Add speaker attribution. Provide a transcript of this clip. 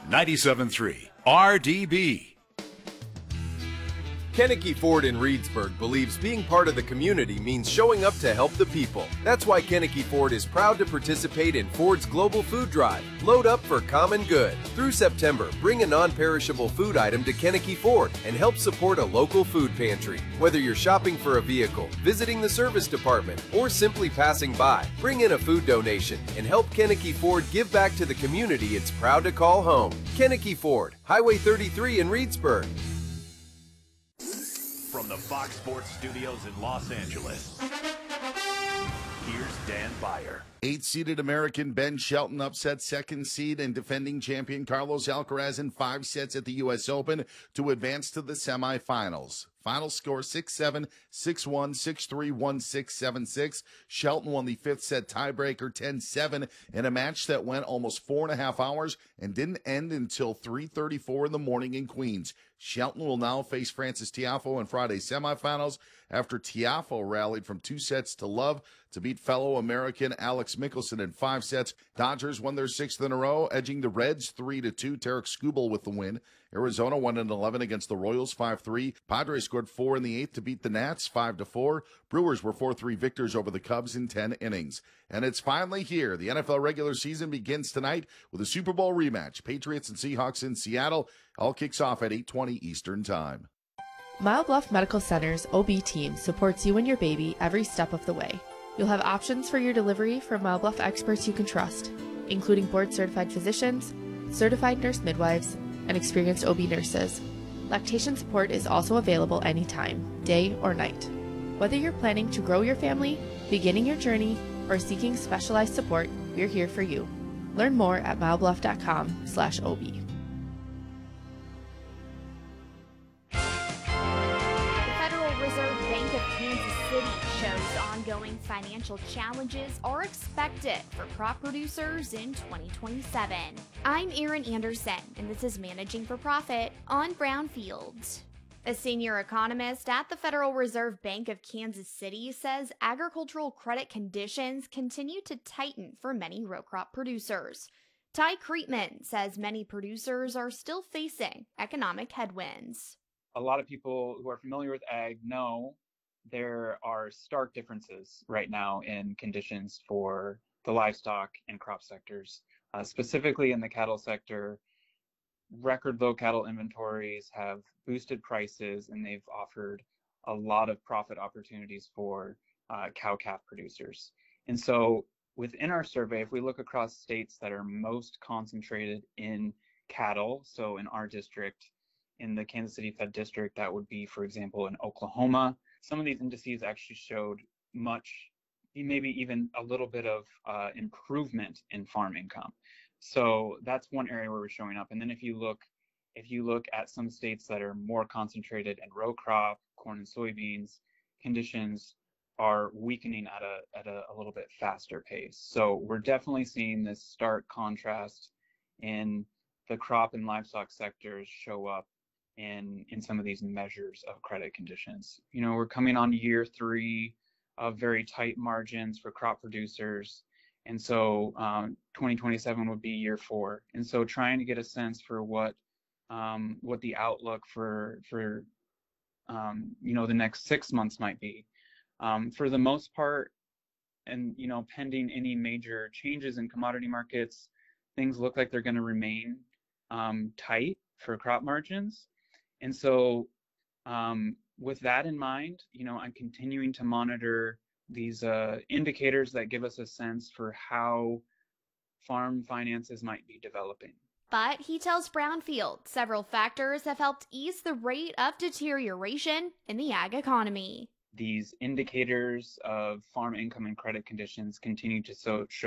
Speaker 1: 97.3 RDB.
Speaker 2: Kennecke Ford in Reedsburg believes being part of the community means showing up to help the people. That's why Kennecke Ford is proud to participate in Ford's Global Food Drive. Load up for common good. Through September, bring a non-perishable food item to Kennecke Ford and help support a local food pantry. Whether you're shopping for a vehicle, visiting the service department, or simply passing by, bring in a food donation and help Kennecke Ford give back to the community it's proud to call home. Kennecke Ford, Highway 33 in Reedsburg.
Speaker 3: From the Fox Sports Studios in Los Angeles, here's Dan Beyer.
Speaker 4: 8-seeded American Ben Shelton upset second seed and defending champion Carlos Alcaraz in 5 sets at the U.S. Open to advance to the semifinals. Final score 6-7, 6-1, 6-3, 1-6, 7-6. Shelton won the 5th set tiebreaker 10-7 in a match that went almost 4.5 hours and didn't end until 3:34 in the morning in Queens. Shelton will now face Frances Tiafoe in Friday's semifinals after Tiafoe rallied from 2 sets to love to beat fellow American Alex Mickelson in 5 sets. Dodgers won their 6th in a row, edging the Reds 3-2. Tarek Skubal with the win. Arizona won in 11 against the Royals 5-3. Padres scored 4 in the 8th to beat the Nats 5-4. Brewers were 4-3 victors over the Cubs in 10 innings. And it's finally here. The NFL regular season begins tonight with a Super Bowl rematch. Patriots and Seahawks in Seattle. All kicks off at 8:20 Eastern Time.
Speaker 5: Mile Bluff Medical Center's OB team supports you and your baby every step of the way. You'll have options for your delivery from Mile Bluff experts you can trust, including board-certified physicians, certified nurse midwives, and experienced OB nurses. Lactation support is also available anytime, day or night. Whether you're planning to grow your family, beginning your journey, or seeking specialized support, we're here for you. Learn more at milebluff.com/OB.
Speaker 6: Ongoing financial challenges are expected for crop producers in 2027. I'm Erin Anderson, and this is Managing for Profit on Brownfield. A senior economist at the Federal Reserve Bank of Kansas City says agricultural credit conditions continue to tighten for many row crop producers. Ty Creetman says many producers are still facing economic headwinds.
Speaker 7: A lot of people who are familiar with ag know there are stark differences right now in conditions for the livestock and crop sectors. Specifically in the cattle sector, record low cattle inventories have boosted prices, and they've offered a lot of profit opportunities for cow-calf producers. And so within our survey, if we look across states that are most concentrated in cattle, so in our district, in the Kansas City Fed District, that would be, for example, in Oklahoma, some of these indices actually showed much, maybe even a little bit of improvement in farm income. So that's one area where we're showing up. And then if you look at some states that are more concentrated in row crop, corn and soybeans, conditions are weakening at a little bit faster pace. So we're definitely seeing this stark contrast in the crop and livestock sectors show up in some of these measures of credit conditions. You know, we're coming on year 3 of very tight margins for crop producers. And so 2027 would be year 4. And so trying to get a sense for what the outlook for the next 6 months might be. For the most part, and, pending any major changes in commodity markets, things look like they're going to remain tight for crop margins. And so with that in mind, I'm continuing to monitor these indicators that give us a sense for how farm finances might be developing.
Speaker 6: But he tells Brownfield several factors have helped ease the rate of deterioration in the ag economy.
Speaker 7: These indicators of farm income and credit conditions continue to show